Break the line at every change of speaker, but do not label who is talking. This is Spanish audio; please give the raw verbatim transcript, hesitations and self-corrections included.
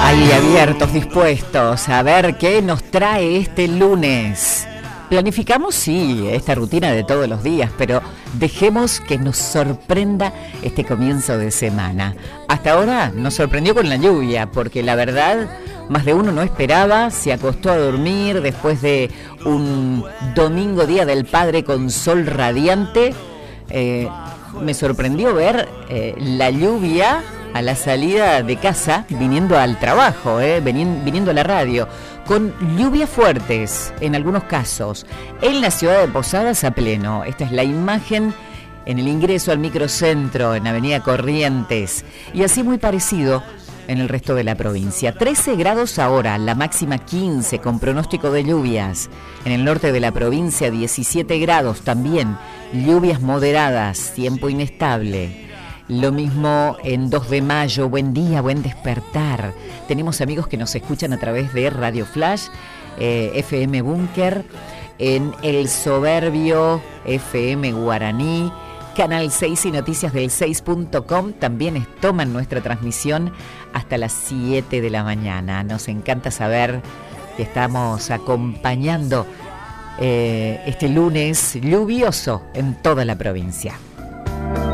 Ahí abiertos, dispuestos a ver qué nos trae este lunes. Planificamos, sí, esta rutina de todos los días, pero dejemos que nos sorprenda este comienzo de semana. Hasta ahora nos sorprendió con la lluvia, porque la verdad, más de uno no esperaba, se acostó a dormir después de un domingo Día del Padre con sol radiante. Eh, me sorprendió ver eh, la lluvia a la salida de casa, viniendo al trabajo, eh, viniendo, viniendo a la radio, con lluvias fuertes en algunos casos, en la ciudad de Posadas a pleno. Esta es la imagen en el ingreso al microcentro, en Avenida Corrientes, y así muy parecido en el resto de la provincia. trece grados ahora, la máxima quince, con pronóstico de lluvias. En el norte de la provincia, diecisiete grados también, lluvias moderadas, tiempo inestable. Lo mismo en dos de mayo, buen día, buen despertar. Tenemos amigos que nos escuchan a través de Radio Flash, eh, F M Búnker, en El Soberbio, F M Guaraní, Canal seis y Noticias del seis punto com. También toman nuestra transmisión hasta las siete de la mañana. Nos encanta saber que estamos acompañando eh, este lunes lluvioso en toda la provincia.